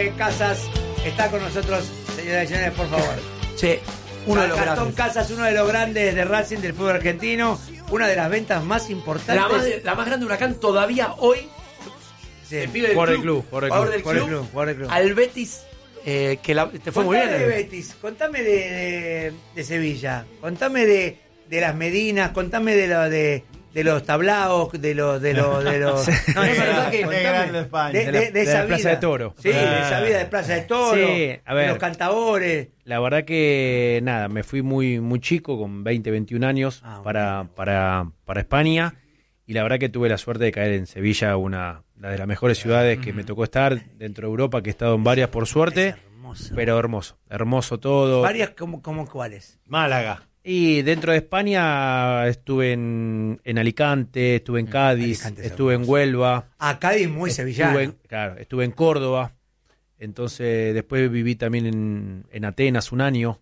Casas está con nosotros, señoras y señores, por favor. Sí, uno de los Gastón grandes. Casas, uno de los grandes de Racing del fútbol argentino, una de las ventas más importantes. La más grande Huracán todavía hoy. Sí. El pibe del Por el club, club, por el jugador club. del Por el club, club, por el club. al Betis, que te fue muy Contame bien. de Betis, contame de Sevilla, contame de las Medinas, contame de los tablaos, de los no, es verdad que de Grande España. de esa la Plaza vida. de Toro. Sí, de esa vida de Plaza de Toro, Sí, a ver. de los cantadores. La verdad que nada, me fui muy chico, con 20, 21 años, para España, y la verdad que tuve la suerte de caer en Sevilla, una de las mejores ciudades que me tocó estar dentro de Europa, que he estado en varias por suerte, Hermoso. pero hermoso todo. Varias como cuáles. Málaga. Y dentro de España estuve en Alicante, estuve en Cádiz, Alicante es estuve en hermoso. Huelva. Cádiz muy sevillano. Estuve en Córdoba. Entonces después viví también en Atenas un año.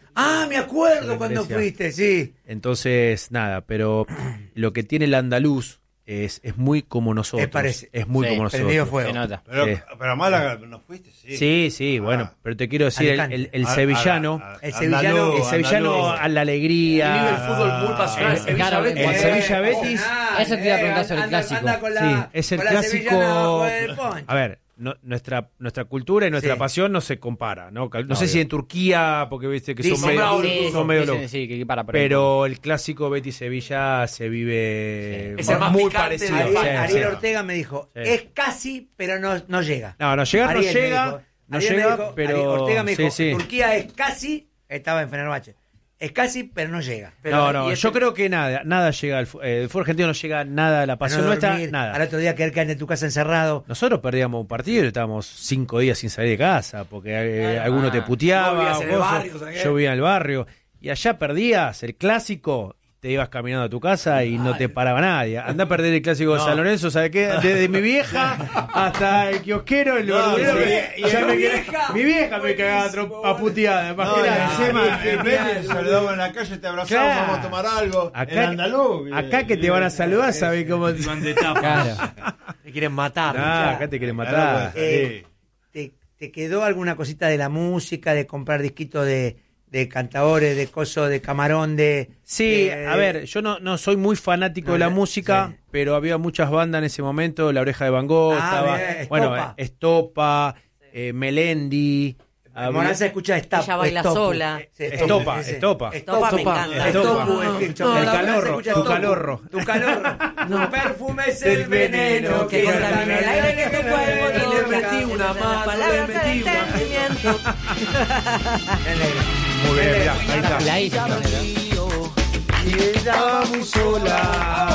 Me acuerdo En cuando Grecia. fuiste, sí. Entonces, nada, pero lo que tiene el andaluz es muy como nosotros. parece. Es muy Sí, como prendido nosotros. fuego. Se nota. Pero a Málaga no fuiste, sí. Sí, bueno, pero te quiero decir, Alicante. el sevillano, El sevillano- el sevillano a la alegría. Vive el fútbol muy pasional. Sevilla, claro, Betis. el Sevilla Betis. Eso te iba a preguntar sobre el anda clásico. con Sí, es el con la clásico. sevillana abajo del poncho. A ver, nuestra cultura y nuestra Sí. pasión no se compara, ¿no? No sé si en Turquía, porque viste que Sí, son son medio, bravos, son medio locos. Sí, que para por ahí. Pero el clásico Betis-Sevilla se vive Es el más muy picante parecido. de Ariel, Sí, Ariel sí. Ortega me dijo, Sí. es casi, pero no llega. No, llegar Ariel no me llega, dijo, no Ariel me llega, dijo, pero Ariel Ortega me dijo, sí. Turquía es casi, estaba en Fenerbahce, es casi, pero no llega. No, y yo creo que nada llega el fútbol argentino, no llega nada a la pasión No nuestra, dormir, nada. Al otro día quedar en tu casa encerrado. Nosotros perdíamos un partido y estábamos 5 días sin salir de casa, porque alguno te Vos puteaba, vivías en el cosas. barrio, ¿sabes qué? Yo vivía en el barrio, y allá perdías el clásico, te ibas caminando a tu casa y no te paraba nadie. Andá a perder el clásico de San Lorenzo, ¿sabes qué? Desde mi vieja hasta el kiosquero, el verdulero, mi vieja me cagaba a puteada, No, y imagínate. encima, en vez de saludamos en la calle, te abrazamos, Claro. vamos a tomar algo. Acá- en andaluz. Acá que te van a saludar, ¿sabes cómo? Claro. Te quieren matar. Acá te quieren matar. ¿Te quedó alguna cosita de la música, de comprar disquitos de cantadores, de coso, de camarón, de... Sí, a ver, yo no soy muy fanático de la música, sí. pero había muchas bandas en ese momento, La Oreja de Van Gogh, estaba, bien, Estopa. bueno, Estopa, Melendi, Moranza escucha Ella baila sola. Estopa. Estopa me encanta. El calorro, tu calorro. Tu calorro. Tu perfume es el veneno Que contamina el aire que tu cuerpo Y le toca. metí una mano, Palabras le de metí una- entendimiento. Muy bien, mirá, ahí está. La hizo. Y estaba muy sola.